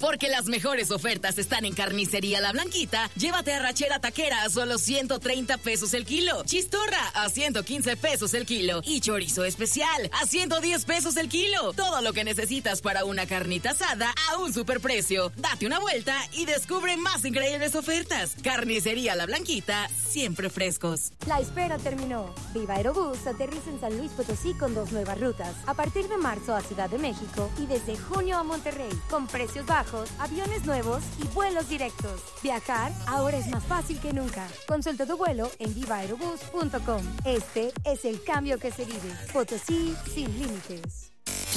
Porque las mejores ofertas están en Carnicería La Blanquita. Llévate arrachera taquera a solo 130 pesos el kilo. Chistorra a 115 pesos el kilo. Y chorizo especial a 110 pesos el kilo. Todo lo que necesitas para una carnita asada a un superprecio. Date una vuelta y descubre más increíbles ofertas. Carnicería La Blanquita, siempre frescos. La espera terminó. Viva Aerobús aterriza en San Luis Potosí con 2 nuevas rutas. A partir de marzo a Ciudad de México y desde junio a Monterrey. Con precios bajos, aviones nuevos y vuelos directos. Viajar ahora es más fácil que nunca. Consulta tu vuelo en vivaaerobus.com. Este es el cambio que se vive. Potosí sin límites.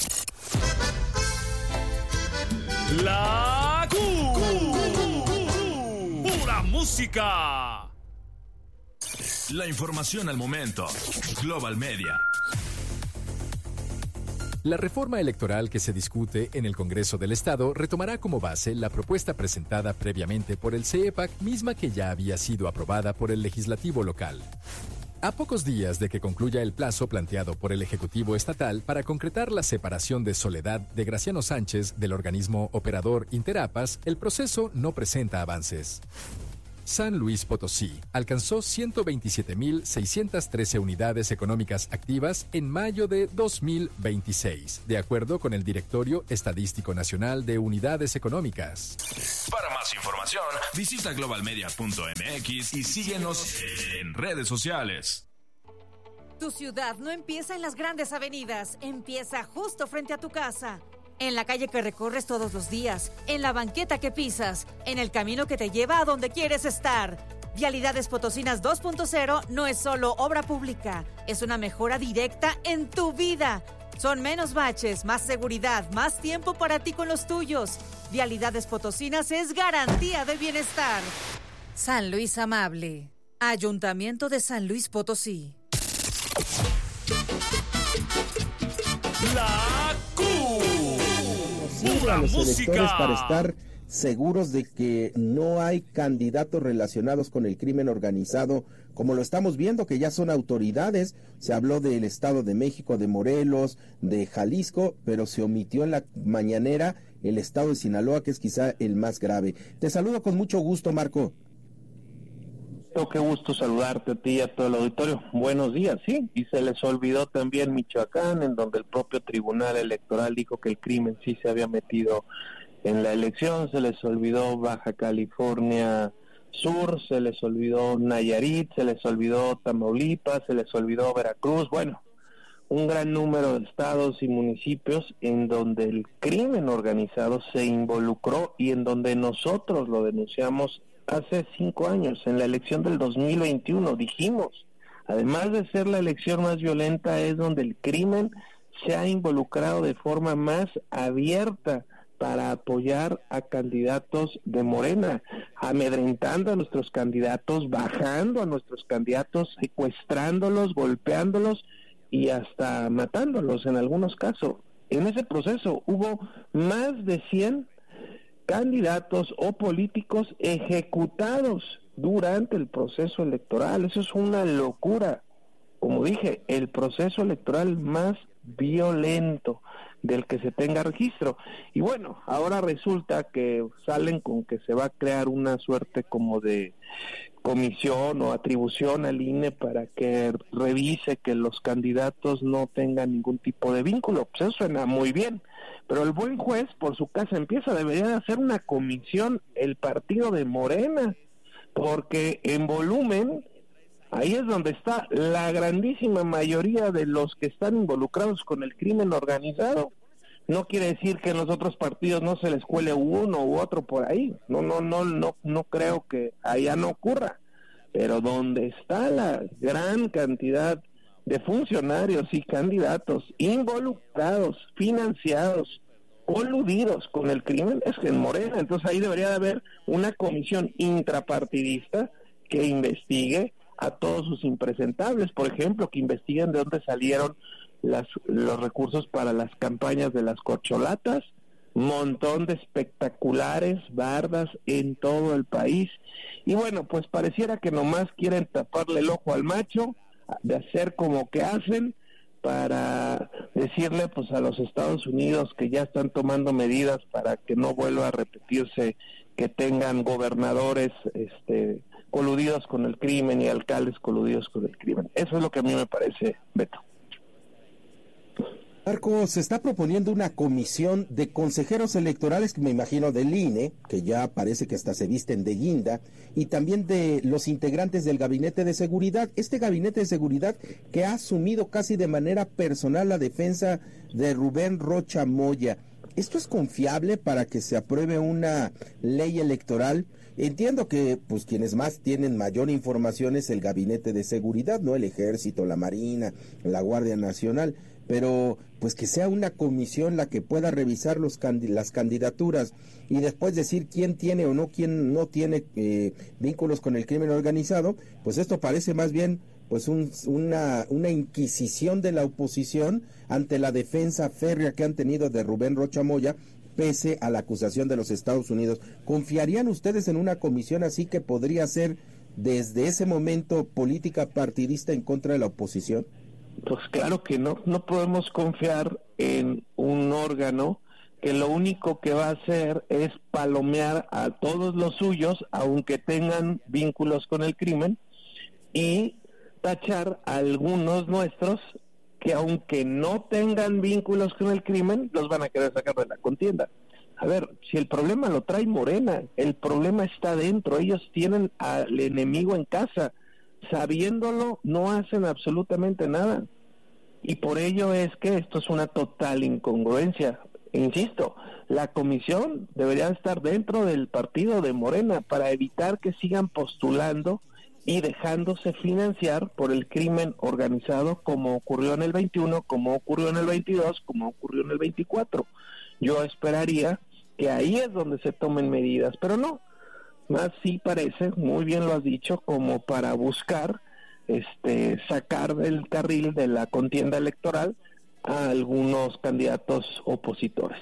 La pura música. La información al momento. Global Media. La reforma electoral que se discute en el Congreso del Estado retomará como base la propuesta presentada previamente por el CEPAC, misma que ya había sido aprobada por el legislativo local. A pocos días de que concluya el plazo planteado por el Ejecutivo Estatal para concretar la separación de Soledad de Graciano Sánchez del organismo operador Interapas, el proceso no presenta avances. San Luis Potosí alcanzó 127.613 unidades económicas activas en mayo de 2026, de acuerdo con el Directorio Estadístico Nacional de Unidades Económicas. Para más información, visita globalmedia.mx y síguenos en redes sociales. Tu ciudad no empieza en las grandes avenidas, empieza justo frente a tu casa. En la calle que recorres todos los días, en la banqueta que pisas, en el camino que te lleva a donde quieres estar. Vialidades Potosinas 2.0 no es solo obra pública, es una mejora directa en tu vida. Son menos baches, más seguridad, más tiempo para ti con los tuyos. Vialidades Potosinas es garantía de bienestar. San Luis Amable, Ayuntamiento de San Luis Potosí. La a los electores para estar seguros de que no hay candidatos relacionados con el crimen organizado, como lo estamos viendo, que ya son autoridades. Se habló del Estado de México, de Morelos, de Jalisco, pero se omitió en la mañanera el Estado de Sinaloa, que es quizá el más grave. Te saludo con mucho gusto, Marco. Qué gusto saludarte a ti y a todo el auditorio. Buenos días, sí. Y se les olvidó también Michoacán, en donde el propio Tribunal Electoral dijo que el crimen sí se había metido en la elección. Se les olvidó Baja California Sur, se les olvidó Nayarit, se les olvidó Tamaulipas, se les olvidó Veracruz. Bueno, un gran número de estados y municipios en donde el crimen organizado se involucró y en donde nosotros lo denunciamos hace 5 años, en la elección del 2021, dijimos, además de ser la elección más violenta, es donde el crimen se ha involucrado de forma más abierta para apoyar a candidatos de Morena, amedrentando a nuestros candidatos, bajando a nuestros candidatos, secuestrándolos, golpeándolos y hasta matándolos en algunos casos. En ese proceso hubo más de 100 candidatos o políticos ejecutados durante el proceso electoral. Eso es una locura. Como dije, el proceso electoral más violento del que se tenga registro. Y bueno, ahora resulta que salen con que se va a crear una suerte como de comisión o atribución al INE para que revise que los candidatos no tengan ningún tipo de vínculo. Pues eso suena muy bien, pero el buen juez por su casa debería de hacer una comisión el partido de Morena, porque en volumen ahí es donde está la grandísima mayoría de los que están involucrados con el crimen organizado. No quiere decir que en los otros partidos no se les cuele uno u otro por ahí. No creo que allá no ocurra. Pero donde está la gran cantidad de funcionarios y candidatos involucrados, financiados, coludidos con el crimen, es que en Morena. Entonces ahí debería de haber una comisión intrapartidista que investigue a todos sus impresentables, por ejemplo, que investiguen de dónde salieron los recursos para las campañas de las corcholatas, montón de espectaculares bardas en todo el país. Y bueno, pues pareciera que nomás quieren taparle el ojo al macho, de hacer como que hacen, para decirle pues a los Estados Unidos que ya están tomando medidas para que no vuelva a repetirse que tengan gobernadores coludidos con el crimen y alcaldes coludidos con el crimen. Eso es lo que a mí me parece, Beto. Marco, se está proponiendo una comisión de consejeros electorales, que me imagino del INE, que ya parece que hasta se visten de guinda, y también de los integrantes del Gabinete de Seguridad. Este Gabinete de Seguridad que ha asumido casi de manera personal la defensa de Rubén Rocha Moya. ¿Esto es confiable para que se apruebe una ley electoral? Entiendo que pues quienes más tienen mayor información es el Gabinete de Seguridad, no el Ejército, la Marina, la Guardia Nacional, pero pues que sea una comisión la que pueda revisar las candidaturas y después decir quién tiene o no, quién no tiene vínculos con el crimen organizado. Pues esto parece más bien pues una inquisición de la oposición ante la defensa férrea que han tenido de Rubén Rocha Moya, pese a la acusación de los Estados Unidos. ¿Confiarían ustedes en una comisión así que podría ser desde ese momento política partidista en contra de la oposición? Pues claro que no podemos confiar en un órgano que lo único que va a hacer es palomear a todos los suyos, aunque tengan vínculos con el crimen, y tachar a algunos nuestros que aunque no tengan vínculos con el crimen, los van a querer sacar de la contienda. A ver, si el problema lo trae Morena, el problema está dentro, ellos tienen al enemigo en casa. Sabiéndolo, no hacen absolutamente nada. Y por ello es que esto es una total incongruencia. Insisto, la comisión debería estar dentro del partido de Morena para evitar que sigan postulando y dejándose financiar por el crimen organizado, como ocurrió en el 21, como ocurrió en el 22, como ocurrió en el 24. Yo esperaría que ahí es donde se tomen medidas, pero no. Más sí parece, muy bien lo has dicho, como para buscar sacar del carril de la contienda electoral a algunos candidatos opositores.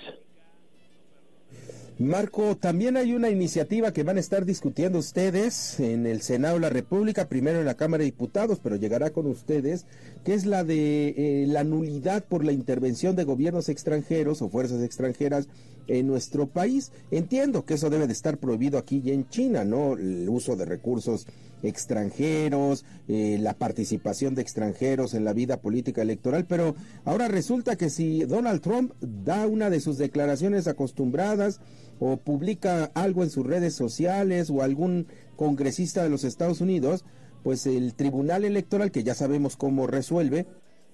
Marco, también hay una iniciativa que van a estar discutiendo ustedes en el Senado de la República, primero en la Cámara de Diputados, pero llegará con ustedes, que es la de la nulidad por la intervención de gobiernos extranjeros o fuerzas extranjeras en nuestro país. Entiendo que eso debe de estar prohibido aquí y en China, ¿no? El uso de recursos extranjeros, la participación de extranjeros en la vida política electoral, pero ahora resulta que si Donald Trump da una de sus declaraciones acostumbradas o publica algo en sus redes sociales o algún congresista de los Estados Unidos, pues el Tribunal Electoral, que ya sabemos cómo resuelve,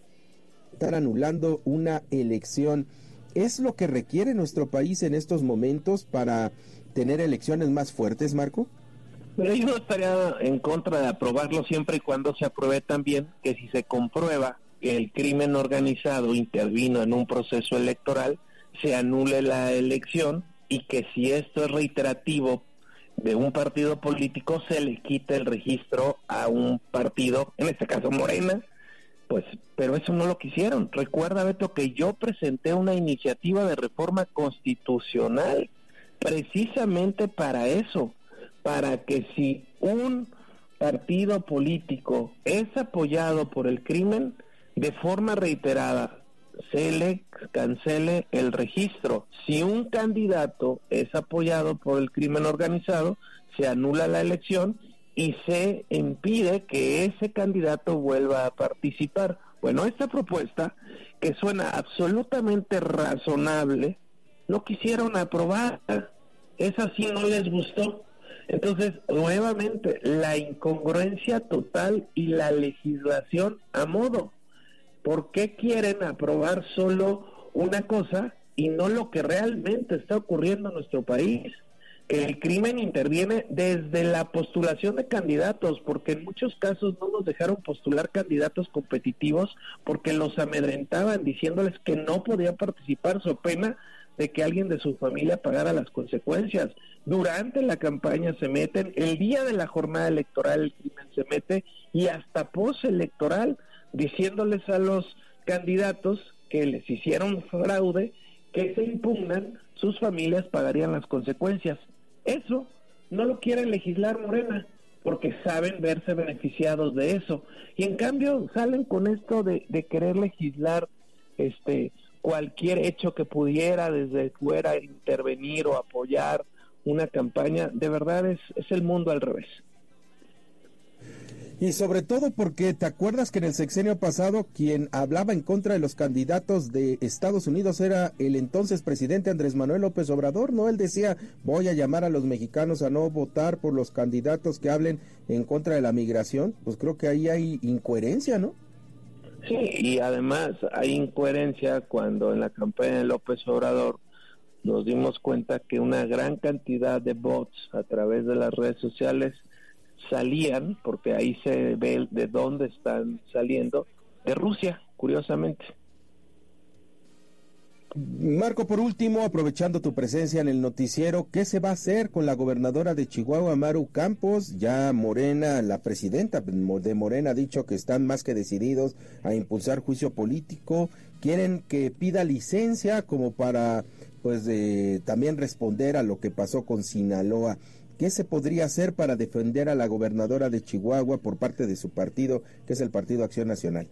estar anulando una elección. ¿Es lo que requiere nuestro país en estos momentos para tener elecciones más fuertes, Marco? Pero yo no estaría en contra de aprobarlo siempre y cuando se apruebe también que si se comprueba que el crimen organizado intervino en un proceso electoral, se anule la elección y que si esto es reiterativo de un partido político, se le quite el registro a un partido, en este caso Morena, pues, pero eso no lo quisieron. Recuerda, Beto, que yo presenté una iniciativa de reforma constitucional precisamente para eso, para que si un partido político es apoyado por el crimen, de forma reiterada se le cancele el registro. Si un candidato es apoyado por el crimen organizado, se anula la elección y se impide que ese candidato vuelva a participar. Bueno, esta propuesta, que suena absolutamente razonable, no quisieron aprobar. Esa sí no les gustó. Entonces, nuevamente, la incongruencia total y la legislación a modo. ¿Por qué quieren aprobar solo una cosa y no lo que realmente está ocurriendo en nuestro país? Que el crimen interviene desde la postulación de candidatos, porque en muchos casos no nos dejaron postular candidatos competitivos porque los amedrentaban diciéndoles que no podían participar so pena de que alguien de su familia pagara las consecuencias. Durante la campaña se meten, el día de la jornada electoral el crimen se mete y hasta postelectoral, diciéndoles a los candidatos que les hicieron fraude, que se impugnan, sus familias pagarían las consecuencias. Eso no lo quiere legislar Morena, porque saben verse beneficiados de eso. Y en cambio salen con esto de querer legislar cualquier hecho que pudiera desde fuera intervenir o apoyar una campaña. De verdad es el mundo al revés. Y sobre todo porque te acuerdas que en el sexenio pasado quien hablaba en contra de los candidatos de Estados Unidos era el entonces presidente Andrés Manuel López Obrador, ¿no? Él decía, voy a llamar a los mexicanos a no votar por los candidatos que hablen en contra de la migración. Pues creo que ahí hay incoherencia, ¿no? Sí, y además hay incoherencia cuando en la campaña de López Obrador nos dimos cuenta que una gran cantidad de bots a través de las redes sociales salían, porque ahí se ve de dónde están saliendo, de Rusia, curiosamente. Marco, por último, aprovechando tu presencia en el noticiero, ¿qué se va a hacer con la gobernadora de Chihuahua, Maru Campos? Ya Morena, la presidenta de Morena, ha dicho que están más que decididos a impulsar juicio político. Quieren que pida licencia como para, también responder a lo que pasó con Sinaloa. ¿Qué se podría hacer para defender a la gobernadora de Chihuahua por parte de su partido, que es el Partido Acción Nacional?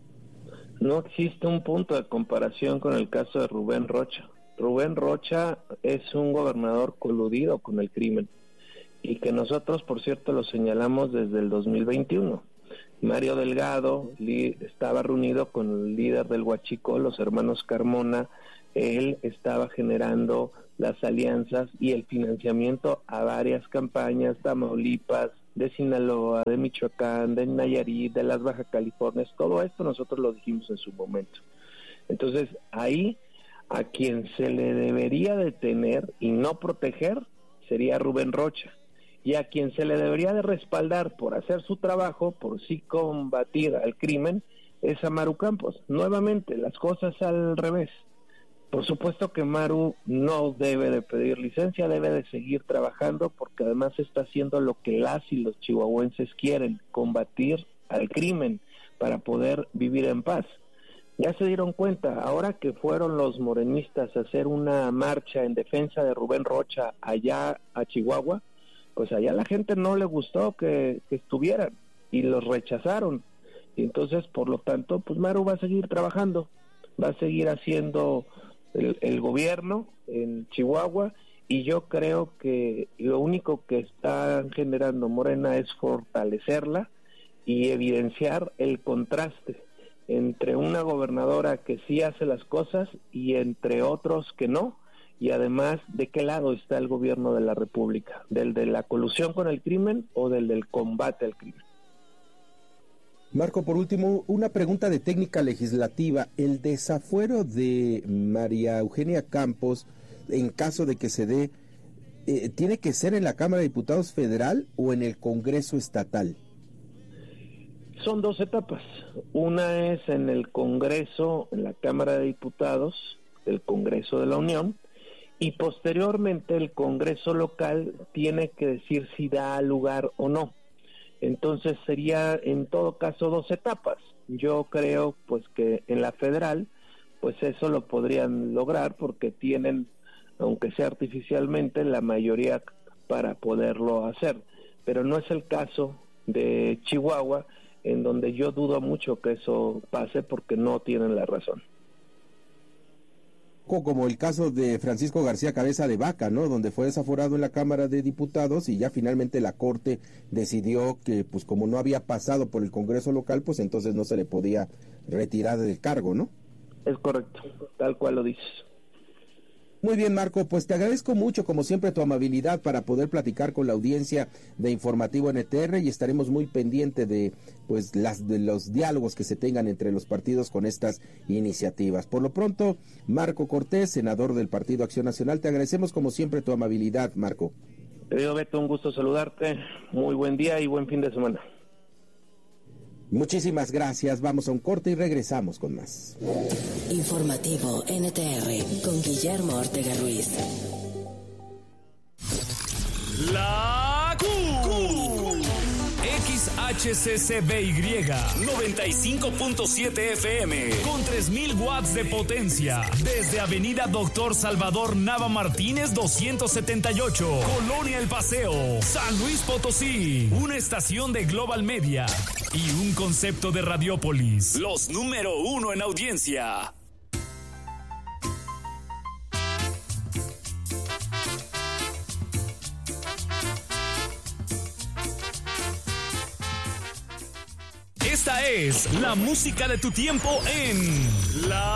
No existe un punto de comparación con el caso de Rubén Rocha. Rubén Rocha es un gobernador coludido con el crimen y que nosotros, por cierto, lo señalamos desde el 2021. Mario Delgado estaba reunido con el líder del Huachicol, los hermanos Carmona. Él estaba generando las alianzas y el financiamiento a varias campañas, Tamaulipas, de Sinaloa, de Michoacán, de Nayarit, de las Baja Californias. Todo esto nosotros lo dijimos en su momento. Entonces, ahí a quien se le debería detener y no proteger sería Rubén Rocha, y a quien se le debería de respaldar por hacer su trabajo, por sí combatir al crimen, es a Maru Campos. Nuevamente, las cosas al revés. Por supuesto que Maru no debe de pedir licencia, debe de seguir trabajando, porque además está haciendo lo que las y los chihuahuenses quieren, combatir al crimen para poder vivir en paz. Ya se dieron cuenta, ahora que fueron los morenistas a hacer una marcha en defensa de Rubén Rocha allá a Chihuahua, pues allá la gente no le gustó que estuvieran y los rechazaron. Y entonces, por lo tanto, pues Maru va a seguir trabajando, va a seguir haciendo el gobierno en Chihuahua, y yo creo que lo único que está generando Morena es fortalecerla y evidenciar el contraste entre una gobernadora que sí hace las cosas y entre otros que no, y además de qué lado está el gobierno de la República, del de la colusión con el crimen o del combate al crimen. Marco, por último, una pregunta de técnica legislativa. ¿El desafuero de María Eugenia Campos, en caso de que se dé, tiene que ser en la Cámara de Diputados Federal o en el Congreso Estatal? Son dos etapas. Una es en el Congreso, en la Cámara de Diputados, del Congreso de la Unión, y posteriormente el Congreso local tiene que decir si da lugar o no. Entonces sería en todo caso dos etapas. Yo creo pues que en la federal pues eso lo podrían lograr, porque tienen, aunque sea artificialmente, la mayoría para poderlo hacer, pero no es el caso de Chihuahua, en donde yo dudo mucho que eso pase, porque no tienen la razón. Como el caso de Francisco García Cabeza de Vaca, ¿no? Donde fue desaforado en la Cámara de Diputados y ya finalmente la Corte decidió que, pues como no había pasado por el Congreso local, pues entonces no se le podía retirar del cargo, ¿no? Es correcto, tal cual lo dices. Muy bien, Marco, pues te agradezco mucho, como siempre, tu amabilidad para poder platicar con la audiencia de Informativo NTR, y estaremos muy pendientes de los diálogos que se tengan entre los partidos con estas iniciativas. Por lo pronto, Marco Cortés, senador del Partido Acción Nacional, te agradecemos como siempre tu amabilidad, Marco. Querido Beto, un gusto saludarte, muy buen día y buen fin de semana. Muchísimas gracias, vamos a un corte y regresamos con más. Informativo NTR con Guillermo Ortega Ruiz. La Q. HCCBY 95.7 FM con 3000 watts de potencia desde Avenida Doctor Salvador Nava Martínez 278, Colonia El Paseo, San Luis Potosí. Una estación de Global Media y un concepto de Radiópolis. Los número 1 en audiencia. Esta es la música de tu tiempo en La